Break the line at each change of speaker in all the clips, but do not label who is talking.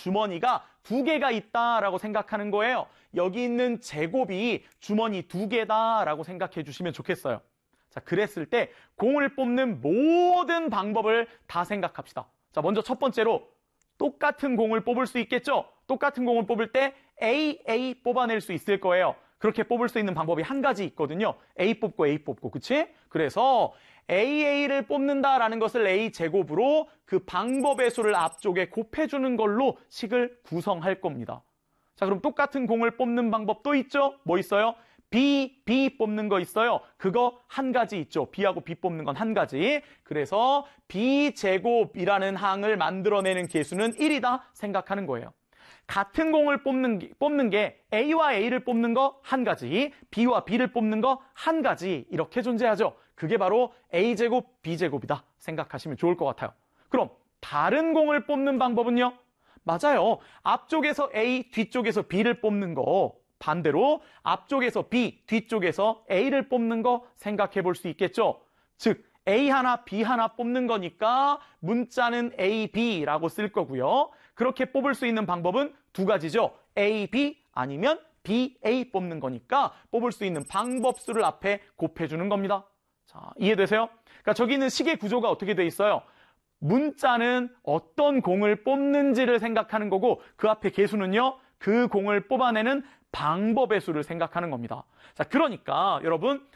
주머니가 두 개가 있다라고 생각하는 거예요. 여기 있는 제곱이 주머니 두 개다라고 생각해 주시면 좋겠어요. 자, 그랬을 때 공을 뽑는 모든 방법을 다 생각합시다. 자, 먼저 첫 번째로 똑같은 공을 뽑을 수 있겠죠? 똑같은 공을 뽑을 때 A 뽑아낼 수 있을 거예요. 그렇게 뽑을 수 있는 방법이 한 가지 있거든요. A 뽑고, 그치? 그래서 AA를 뽑는다라는 것을 A제곱으로 그 방법의 수를 앞쪽에 곱해주는 걸로 식을 구성할 겁니다. 자, 그럼 똑같은 공을 뽑는 방법 또 있죠? 뭐 있어요? B 뽑는 거 있어요. 그거 한 가지 있죠. B하고 B 뽑는 건 한 가지. 그래서 B제곱이라는 항을 만들어내는 계수는 1이다 생각하는 거예요. 같은 공을 뽑는 게 A와 A를 뽑는 거 한 가지, B와 B를 뽑는 거 한 가지 이렇게 존재하죠. 그게 바로 A제곱, B제곱이다 생각하시면 좋을 것 같아요. 그럼 다른 공을 뽑는 방법은요? 맞아요. 앞쪽에서 A, 뒤쪽에서 B를 뽑는 거 반대로 앞쪽에서 B, 뒤쪽에서 A를 뽑는 거 생각해 볼 수 있겠죠. 즉 A 하나, B 하나 뽑는 거니까 문자는 A, B라고 쓸 거고요. 그렇게 뽑을 수 있는 방법은 두 가지죠. A, B 아니면 B, A 뽑는 거니까 뽑을 수 있는 방법 수를 앞에 곱해주는 겁니다. 자, 이해되세요? 그러니까 저기 있는 식의 구조가 어떻게 돼 있어요? 문자는 어떤 공을 뽑는지를 생각하는 거고 그 앞에 계수는요. 그 공을 뽑아내는 방법의 수를 생각하는 겁니다. 자, 그러니까 여러분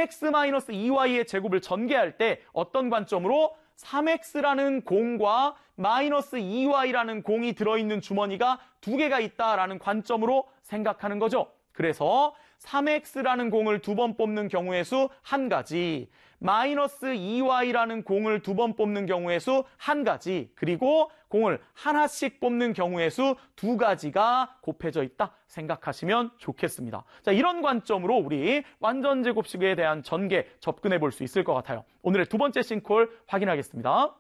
3x-2y의 제곱을 전개할 때 어떤 관점으로 3x라는 공과 마이너스 2y라는 공이 들어있는 주머니가 두 개가 있다라는 관점으로 생각하는 거죠. 그래서 3x라는 공을 두 번 뽑는 경우의 수 한 가지, 마이너스 2y라는 공을 두 번 뽑는 경우의 수 한 가지, 그리고 공을 하나씩 뽑는 경우의 수 두 가지가 곱해져 있다 생각하시면 좋겠습니다. 자, 이런 관점으로 우리 완전제곱식에 대한 전개 접근해 볼 수 있을 것 같아요. 오늘의 두 번째 싱콜 확인하겠습니다.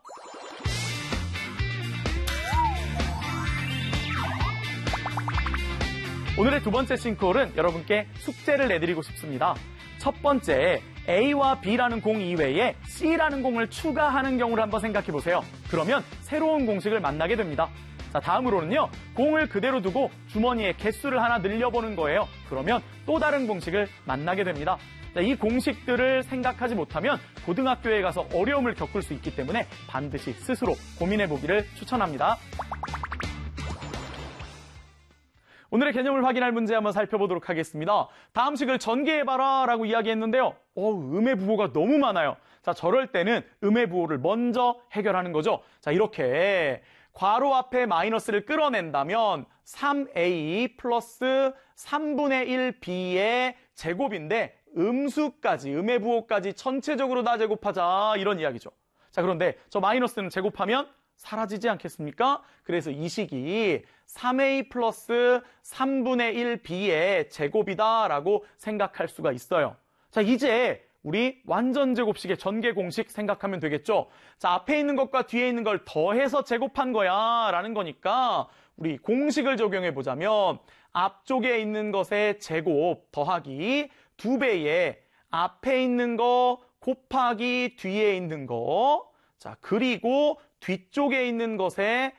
오늘의 두 번째 싱콜은 여러분께 숙제를 내드리고 싶습니다. 첫 번째, A와 B라는 공 이외에 C라는 공을 추가하는 경우를 한번 생각해 보세요. 그러면 새로운 공식을 만나게 됩니다. 자, 다음으로는요, 공을 그대로 두고 주머니에 개수를 하나 늘려보는 거예요. 그러면 또 다른 공식을 만나게 됩니다. 자, 이 공식들을 생각하지 못하면 고등학교에 가서 어려움을 겪을 수 있기 때문에 반드시 스스로 고민해 보기를 추천합니다. 오늘의 개념을 확인할 문제 한번 살펴보도록 하겠습니다. 다음 식을 전개해봐라 라고 이야기했는데요. 음의 부호가 너무 많아요. 자, 저럴 때는 음의 부호를 먼저 해결하는 거죠. 자, 이렇게 괄호 앞에 마이너스를 끌어낸다면 3a 플러스 3분의 1b의 제곱인데 음수까지, 음의 부호까지 전체적으로 다 제곱하자 이런 이야기죠. 자, 그런데 저 마이너스는 제곱하면 사라지지 않겠습니까? 그래서 이 식이 3a 플러스 3분의 1b의 제곱이다라고 생각할 수가 있어요. 자, 이제 우리 완전제곱식의 전개 공식 생각하면 되겠죠? 자, 앞에 있는 것과 뒤에 있는 걸 더해서 제곱한 거야 라는 거니까 우리 공식을 적용해 보자면 앞쪽에 있는 것의 제곱 더하기 2배의 앞에 있는 거 곱하기 뒤에 있는 거, 자, 그리고 뒤쪽에 있는 것의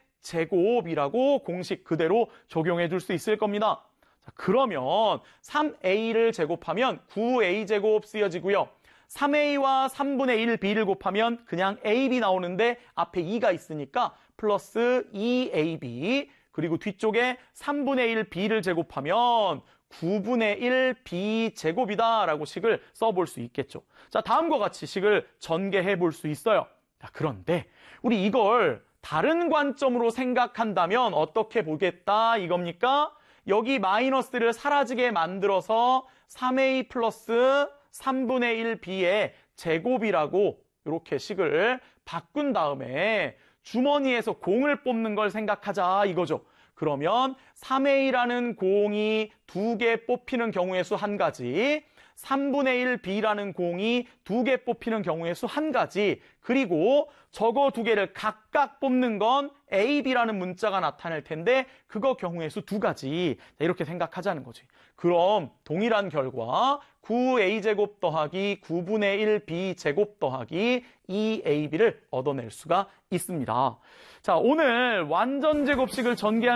제곱이라고 공식 그대로 적용해 줄 수 있을 겁니다. 자, 그러면 3a를 제곱하면 9a제곱 쓰여지고요. 3a와 3분의 1b를 곱하면 그냥 ab 나오는데 앞에 2가 있으니까 플러스 2ab, 그리고 뒤쪽에 3분의 1b를 제곱하면 9분의 1b 제곱이다 라고 식을 써볼 수 있겠죠. 자, 다음과 같이 식을 전개해 볼 수 있어요. 자, 그런데 우리 이걸 다른 관점으로 생각한다면 어떻게 보겠다 이겁니까? 여기 마이너스를 사라지게 만들어서 3a 플러스 3분의 1b의 제곱이라고 이렇게 식을 바꾼 다음에 주머니에서 공을 뽑는 걸 생각하자 이거죠. 그러면 3a라는 공이 2개 뽑히는 경우의 수 한 가지, 3분의 1b라는 공이 2개 뽑히는 경우의 수 한 가지, 그리고 저거 두 개를 각각 뽑는 건 ab라는 문자가 나타날 텐데 그거 경우의 수 두 가지, 이렇게 생각하자는 거지. 그럼 동일한 결과 9a제곱 더하기 9분의 1b제곱 더하기 2ab를 얻어낼 수가 있습니다. 자, 오늘 완전제곱식을 전개하는